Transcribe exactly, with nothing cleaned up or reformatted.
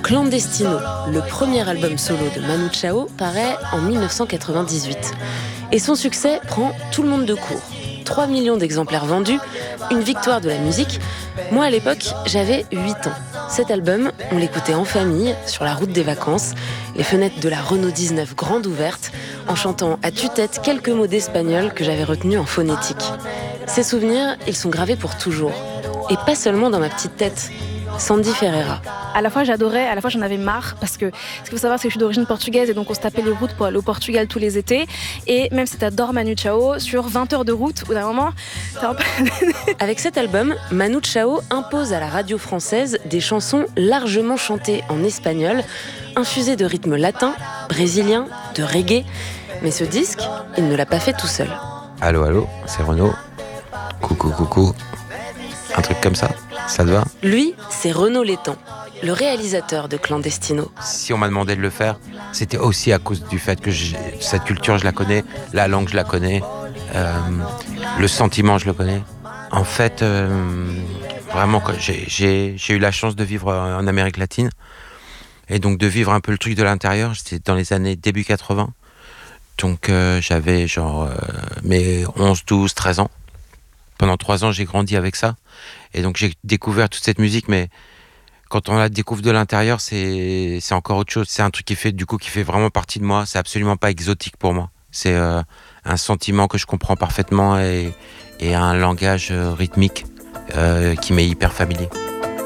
Clandestino, le premier album solo de Manu Chao, paraît en dix-neuf cent quatre-vingt-dix-huit. Et son succès prend tout le monde de court. trois millions d'exemplaires vendus, une victoire de la musique. Moi, à l'époque, j'avais huit ans. Cet album, on l'écoutait en famille, sur la route des vacances, les fenêtres de la Renault dix-neuf grandes ouvertes, en chantant à tue-tête quelques mots d'espagnol que j'avais retenus en phonétique. Ces souvenirs, ils sont gravés pour toujours. Et pas seulement dans ma petite tête. Sandy Ferreira. À la fois j'adorais, à la fois j'en avais marre parce que ce qu'il faut savoir c'est que je suis d'origine portugaise et donc on se tapait les routes pour aller au Portugal tous les étés et même si t'adores Manu Chao, sur vingt heures de route, au bout d'un moment t'as un peu... Avec cet album, Manu Chao impose à la radio française des chansons largement chantées en espagnol, infusées de rythmes latins, brésiliens, de reggae. Mais ce disque, il ne l'a pas fait tout seul. Allô, allô, c'est Renaud. Coucou, coucou. Un truc comme ça, ça te va ? Lui, c'est Renaud Létang, le réalisateur de Clandestino. Si on m'a demandé de le faire, c'était aussi à cause du fait que j'ai, cette culture, je la connais, la langue, je la connais, euh, le sentiment, je le connais. En fait, euh, vraiment, quoi, j'ai, j'ai, j'ai eu la chance de vivre en Amérique latine et donc de vivre un peu le truc de l'intérieur. C'était dans les années début quatre-vingts. Donc euh, j'avais genre euh, mes onze, douze, treize ans. Pendant trois ans, j'ai grandi avec ça. Et donc, j'ai découvert toute cette musique, mais quand on la découvre de l'intérieur, c'est, c'est encore autre chose. C'est un truc qui fait, du coup, qui fait vraiment partie de moi. C'est absolument pas exotique pour moi. C'est euh, un sentiment que je comprends parfaitement et, et un langage rythmique euh, qui m'est hyper familier.